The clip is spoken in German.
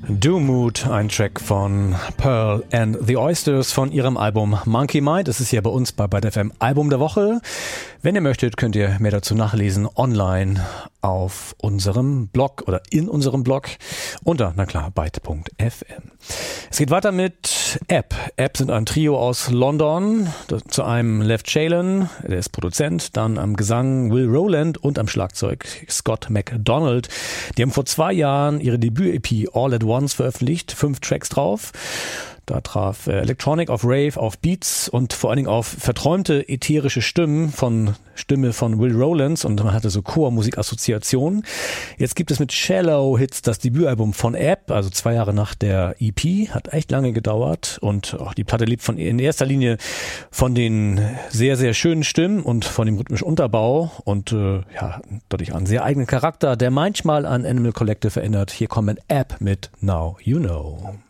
Do Mood, ein Track von Pearl and the Oysters von ihrem Album Monkey Mind. Das ist hier bei uns bei Byte FM Album der Woche. Wenn ihr möchtet, könnt ihr mehr dazu nachlesen online auf unserem Blog oder in unserem Blog unter, na klar, byte.fm. Es geht weiter mit App. App sind ein Trio aus London. Zu einem Lev Chalon, der ist Produzent, dann am Gesang Will Rowland und am Schlagzeug Scott MacDonald. Die haben vor 2 Jahren ihre Debüt-EP All at Once veröffentlicht, 5 Tracks drauf. Da traf Electronic auf Rave, auf Beats und vor allen Dingen auf verträumte ätherische Stimme von Will Rowlands und man hatte so Chormusik-Assoziationen. Jetzt gibt es mit Shallow Hits das Debütalbum von App, also 2 Jahre nach der EP, hat echt lange gedauert und auch die Platte lebt in erster Linie von den sehr, sehr schönen Stimmen und von dem rhythmischen Unterbau und dadurch einen sehr eigenen Charakter, der manchmal an Animal Collective erinnert. Hier kommt App mit Now You Know.